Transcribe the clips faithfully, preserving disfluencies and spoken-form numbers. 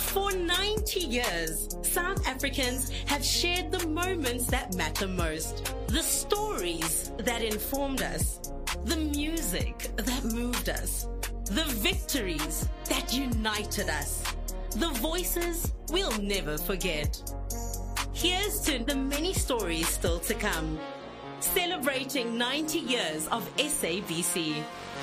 For ninety years, South Africans have shared the moments that matter most, the stories that informed us, the music that moved us, the victories that united us, the voices we'll never forget. Here's to the many stories still to come, celebrating ninety years of S A B C.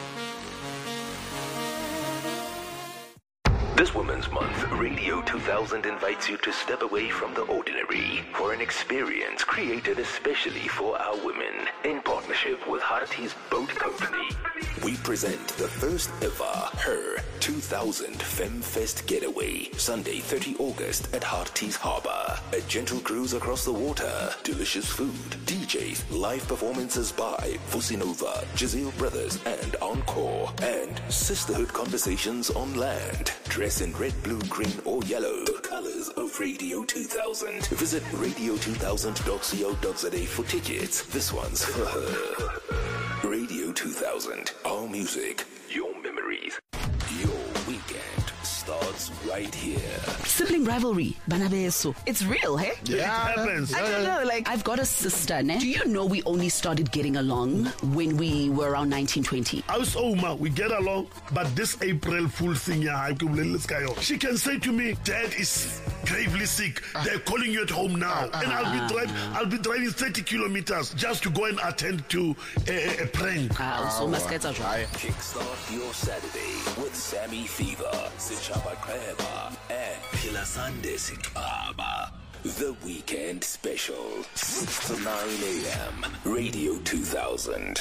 This Women's Month, Radio two thousand invites you to step away from the ordinary for an experience created especially for our women in partnership with Harties Boat Company. We present the first ever Her two thousand FemFest Getaway, Sunday thirtieth of August at Harties Harbour. A gentle cruise across the water, delicious food, D Js, live performances by Vusinova, Giselle Brothers and Encore, and sisterhood conversations on land. Dress in red, blue, green or yellow, the colors of Radio two thousand. Visit radio two thousand dot co dot za for tickets. This one's for her. Radio two thousand, our music, your memories. Your weekend starts right here. Sibling rivalry, Banabeso. It's real, hey? Yeah, it happens. I don't know, like, I've got a sister, ne? Do you know we only started getting along when we were around nineteen, twenty? I was Oma, we get along, but this April Fool thing, she can say to me, Dad is gravely sick. They're calling you at home now. And I'll be driving I'll be driving thirty kilometers just to go and attend to a, a prank. Ah, so must get Kickstart your Saturday with Sammy Fever, Sichaba Kreba, and Pilasande Sikaba. The Weekend Special, six to nine a.m. Radio two thousand.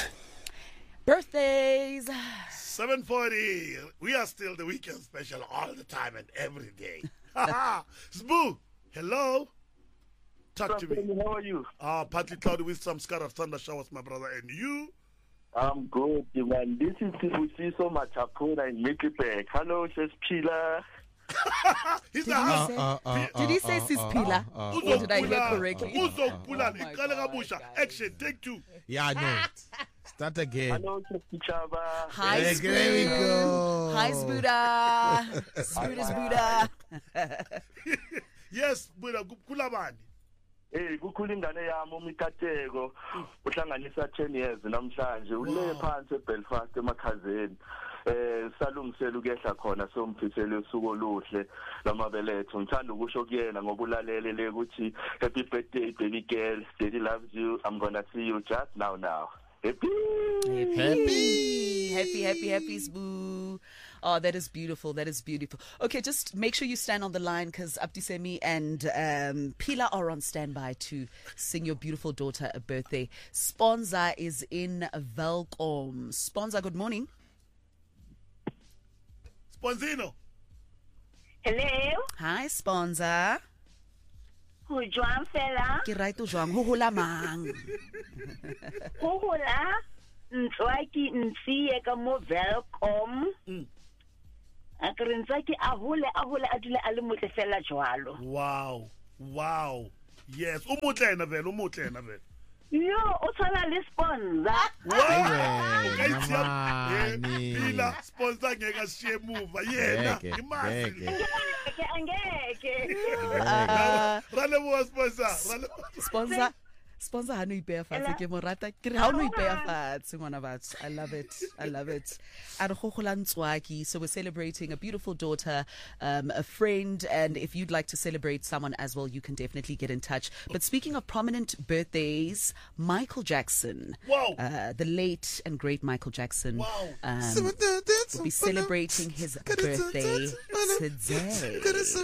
Birthdays. seven forty. We are still the Weekend Special all the time and every day. Sboo, hello. Talk to me. How are you? Uh, partly cloudy with some scattered of thunder showers, my brother. And you? I'm good, man. This is Sibusiso Machapura in Middleburg. Hello, Shespila. He's Did a he house. say, uh, uh, did he uh, say uh, Sispila? uh, uh, Or did I hear correctly? Uzokula. Oh my Ikalekabusha. God, Action, take two. Yeah, I know. Start again. Hello, Shespichaba. Hi, There we Spoon. go. Hi, Spuda. Spuda, Spuda. Yes, Buddha, kulabani. Eh, kukhula ingane yami uMikateko uhlanganisa ten years namhlanje ule phansi eBelfast emakhazeni. Eh salungisela ukuyehla khona somphisele usuku oluhle lamabeletho. Ngithanda ukusho kuyena ngoba ulalelele ukuthi happy birthday baby girl. Daddy loves you. I'm going to see you just now now. Happy. Happy, happy, happy, happy, Spoo. Oh, that is beautiful. That is beautiful. Okay, just make sure you stand on the line because Abdisemi and um, Pila are on standby to sing your beautiful daughter a birthday. Sponza is in Velkom. Sponza, good morning. Sponzino. Hello. Hi, Sponza. Ho jwang fela? Ke right o jwang ho hola mang? Ho hola. Ntswaki ntsiye ka mo Velkom. Akere ntswaki a hole a hole a dule a le motle fela jwalo. Wow. Wow. Yes. Umutle na vele, umutle na vele. Yo, o tshwana le Sponza. Pila sponsor ngeke ashiye muva yena imali. Angeke angeke. Rale mo sponsor, rale. Sponza. Sponsor ha no ipeya fatshe ke mo rata ke re ha no ipeya fatshe ngwana batho. I love it. I love it. A re gogola Ntswaki, so we're celebrating a beautiful daughter, um, a friend, and if you'd like to celebrate someone as well, you can definitely get in touch. But speaking of prominent birthdays, Michael Jackson, wow. uh, the late and great Michael Jackson, wow. um, will be celebrating his birthday today.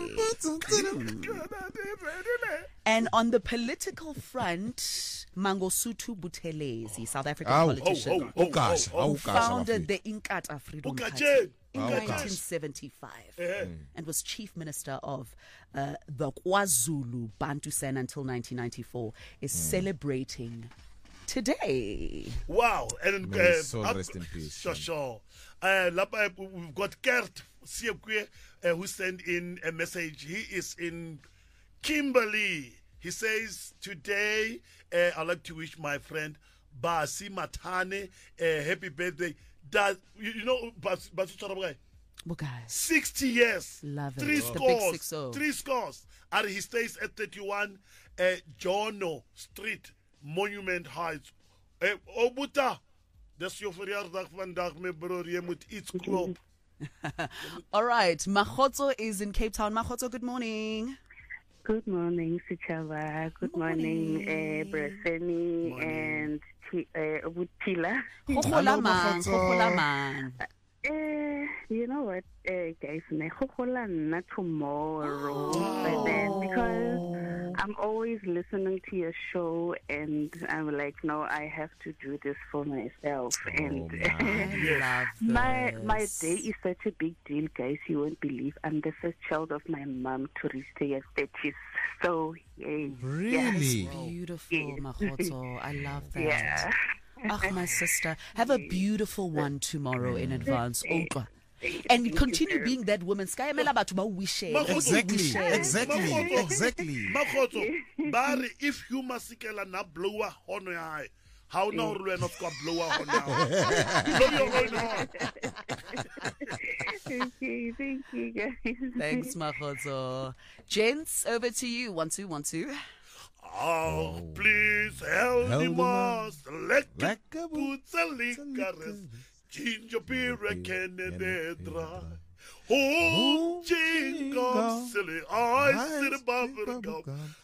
Mm. And on the political front, Mangosuthu Buthelezi, South African Oh, politician, oh, oh, gosh. who Oh, gosh, founded the Inkatha Freedom Ukathe. Party in Oh, gosh. nineteen seventy-five Eh. and was chief minister of uh, the KwaZulu Bantu Sen until nineteen ninety-four, is celebrating today. Wow. And May his soul uh, rest in peace. Sure, sure. Uh, lapa, we've got Kurt Siekwe, uh, who sent in a message. He is in Kimberley. He says, today, uh, I'd like to wish my friend Basi Matane a happy birthday. Does, you, you know Basi Basi Charabai? Well, guys, sixty years. Love it. Three The big scores. six oh. Three scores. And he stays at thirty-one uh, Jono Street, Monument Heights. Uh, Obuta, dis jou verjaardag vandag, my broer, jy moet iets klop. all right. Makgotso is in Cape Town. Makgotso, good morning. Good morning, Sichava. Good morning, uh, Braseni and T- uh, Butila. Khokhola man, khokhola man. Uh, you know what, uh, guys? Ne khokhola nna tomorrow, but then because I'm always listening to your show, and I'm like, no, I have to do this for myself. And I love my this. my day is such a big deal, guys. You won't believe. I'm the first child of my mom to reach the thirties. So yeah, Really? Beautiful, Makgotso. I love that. yeah. Ah, my sister. Have a beautiful one tomorrow in advance. Opa. And continue being that woman. Sky emela batho ba o wishe. Exactly, exactly, exactly. Makgotso, bare if you masikela na blower hono ya hae, how now we not got blower hono. Blow your own horn. Okay, thank you, guys. Thanks, Makgotso. Gents, over to you. One, two, one, two. Oh, please help Help me, me, mas. Lekker Lekker boots and licorice. Ginger beer and Canada dry. Oh, Oh, jingle, jingle, silly eyes, eyes, silly silly bubble gum. bubblegum.